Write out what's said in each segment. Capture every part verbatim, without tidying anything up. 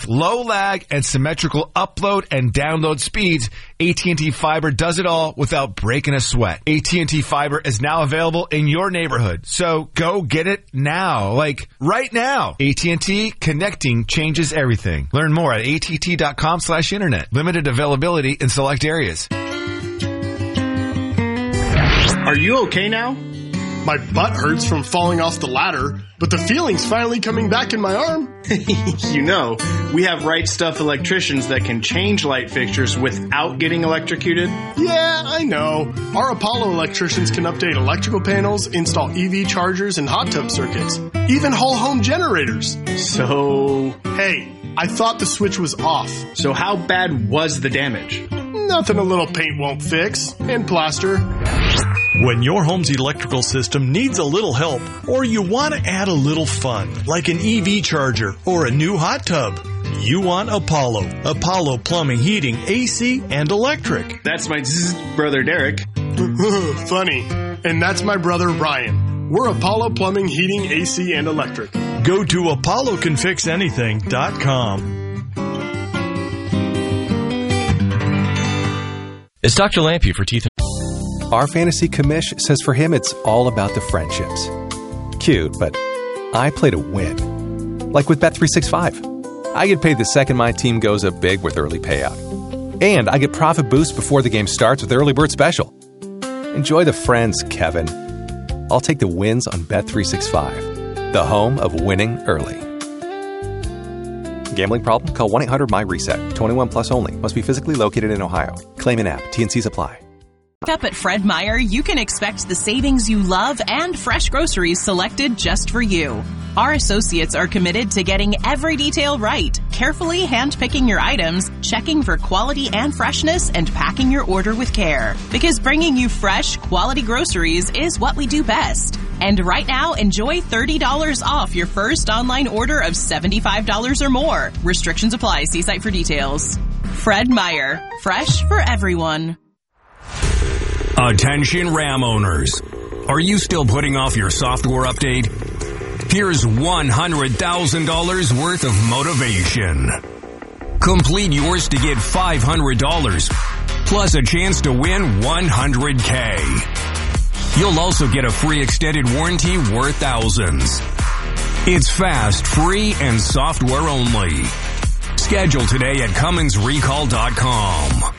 low lag and symmetrical upload and download speeds, A T and T Fiber does it all without breaking a sweat. A T and T Fiber is now available in your neighborhood, so go get it now. Like, right now. A T and T, connecting changes everything. Learn more at att.com slash internet. Limited availability in select areas. Are you okay now? My butt hurts from falling off the ladder, but the feeling's finally coming back in my arm. You know, we have Right Stuff electricians that can change light fixtures without getting electrocuted. Yeah, I know. Our Apollo electricians can update electrical panels, install E V chargers and hot tub circuits, even whole home generators. So... Hey, I thought the switch was off. So how bad was the damage? Nothing a little paint won't fix. And plaster. When your home's electrical system needs a little help, or you want to add a little fun, like an E V charger or a new hot tub, you want Apollo. Apollo Plumbing, Heating, A C, and Electric. That's my zzz brother Derek. Funny. And that's my brother Ryan. We're Apollo Plumbing, Heating, A C, and Electric. Go to apollo can fix anything dot com. It's Doctor Lampy for Teeth. Our fantasy commish says for him it's all about the friendships. Cute, but I play to win. Like with Bet three sixty-five. I get paid the second my team goes up big with early payout. And I get profit boost before the game starts with Early Bird Special. Enjoy the friends, Kevin. I'll take the wins on Bet three sixty-five, the home of winning early. Gambling problem? Call one eight hundred my reset. twenty-one plus only. Must be physically located in Ohio. Claim in app. T and C's apply. Up at Fred Meyer, you can expect the savings you love and fresh groceries selected just for you. Our associates are committed to getting every detail right, carefully handpicking your items, checking for quality and freshness, and packing your order with care. Because bringing you fresh, quality groceries is what we do best. And right now, enjoy thirty dollars off your first online order of seventy-five dollars or more. Restrictions apply. See site for details. Fred Meyer. Fresh for everyone. Attention Ram owners. Are you still putting off your software update? Here's one hundred thousand dollars worth of motivation. Complete yours to get five hundred dollars, plus a chance to win one hundred K. You'll also get a free extended warranty worth thousands. It's fast, free, and software only. Schedule today at Cummins Recall dot com.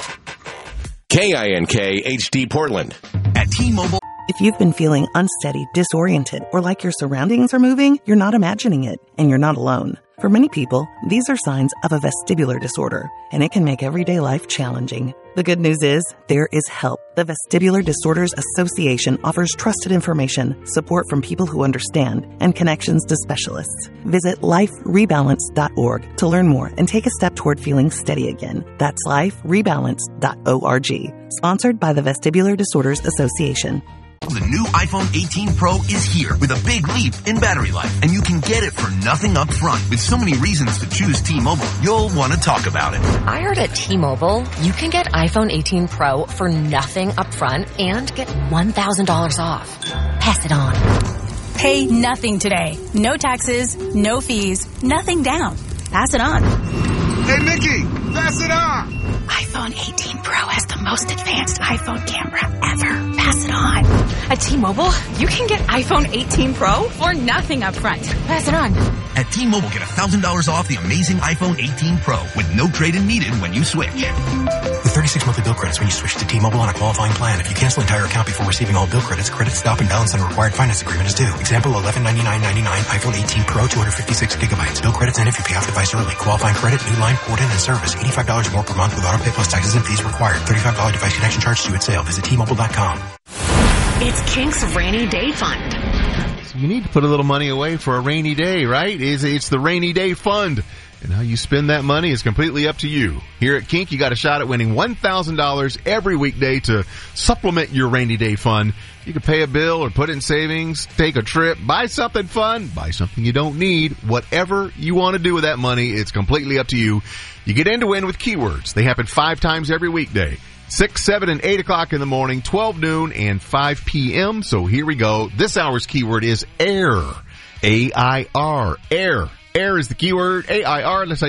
K I N K H D Portland. At T-Mobile. If you've been feeling unsteady, disoriented, or like your surroundings are moving, you're not imagining it, and you're not alone. For many people, these are signs of a vestibular disorder, and it can make everyday life challenging. The good news is, there is help. The Vestibular Disorders Association offers trusted information, support from people who understand, and connections to specialists. Visit life rebalance dot org to learn more and take a step toward feeling steady again. That's life rebalance dot org. Sponsored by the Vestibular Disorders Association. The new iPhone eighteen Pro is here with a big leap in battery life, and you can get it for nothing up front. With so many reasons to choose T-Mobile, you'll want to talk about it. I heard at T-Mobile, you can get iPhone eighteen Pro for nothing up front and get one thousand dollars off. Pass it on. Pay nothing today. No taxes, no fees, nothing down. Pass it on. Hey, Nikki, pass it on. iPhone eighteen Pro has the most advanced iPhone camera ever. Pass it on. At T-Mobile, you can get iPhone eighteen Pro for nothing up front. Pass it on. At T-Mobile, get one thousand dollars off the amazing iPhone eighteen Pro with no trade-in needed when you switch. With thirty-six monthly bill credits when you switch to T-Mobile on a qualifying plan. If you cancel entire account before receiving all bill credits, credit stop and balance on a required finance agreement is due. Example, eleven ninety-nine ninety-nine, iPhone eighteen Pro, two hundred fifty-six gigabytes. Bill credits end if you pay off device early. Qualifying credit, new line, port in, and service. eighty-five dollars more per month with auto pay plus taxes and fees required. thirty-five dollars device connection charge due at sale. Visit T Mobile dot com. It's Kink's Rainy Day Fund. So you need to put a little money away for a rainy day, right? It's, it's the Rainy Day Fund. And how you spend that money is completely up to you. Here at Kink, you got a shot at winning one thousand dollars every weekday to supplement your rainy day fund. You can pay a bill or put it in savings, take a trip, buy something fun, buy something you don't need. Whatever you want to do with that money, it's completely up to you. You get in to win with keywords. They happen five times every weekday. six, seven, and eight o'clock in the morning, twelve noon, and five p.m. So here we go. This hour's keyword is air. A I R. Air. Air is the keyword. A I R. Let's